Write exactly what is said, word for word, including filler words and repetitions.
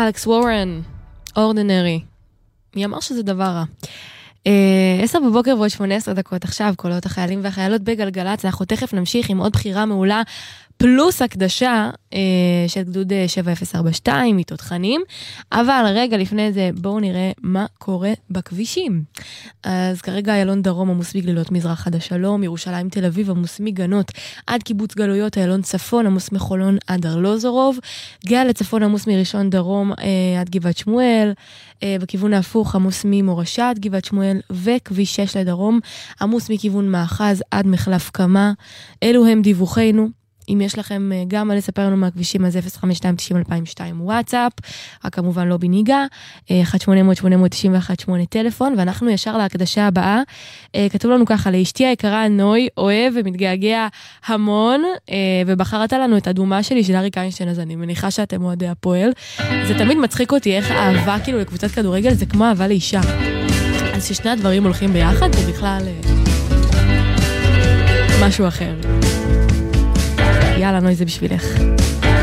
אלכס וורן, אורדינרי. מי אמר שזה דבר רע? עשר בבוקר ועוד שמונה עשרה דקות עכשיו, קולות החיילים והחיילות בגלגלץ, אנחנו תכף נמשיך עם עוד בחירה מעולה, פלוס הקדשה אה, של גדוד שבע אפס ארבע שתיים, מתותחנים, אבל רגע לפני זה בואו נראה מה קורה בכבישים. אז כרגע איילון דרום עמוס מגלילות מזרח עד השלום, ירושלים תל אביב עמוס מגנות עד קיבוץ גלויות, איילון צפון עמוס מחולון עד ארלוזורוב, גאה לצפון עמוס מראשון דרום אה, עד גבעת שמואל, אה, בכיוון ההפוך עמוס ממורשה עד גבעת שמואל, וכביש שש לדרום עמוס מכיוון מאחז עד מחלף קמה. אלו הם דיווחנו. אם יש לכם גם מה לספר לנו מהכבישים, אז אפס חמש שתיים תשעים אלפיים ושתיים וואטסאפ, רק כמובן לא בניגה, אחת שמונה אפס אפס שמונה תשע אחת שמונה טלפון, ואנחנו ישר להקדשה הבאה. כתוב לנו ככה, לאשתי היקרה נוי, אוהב ומתגעגע המון, ובחרת לנו את הדומה שלי של אריק איינשטיין, אז אני מניחה שאתם אוהדי הפועל. זה תמיד מצחיק אותי איך האהבה כאילו לקבוצת כדורגל, זה כמו אהבה לאישה. אז ששני הדברים הולכים ביחד, זה בכלל משהו אחר. יאללה, נוי, זה בשבילך.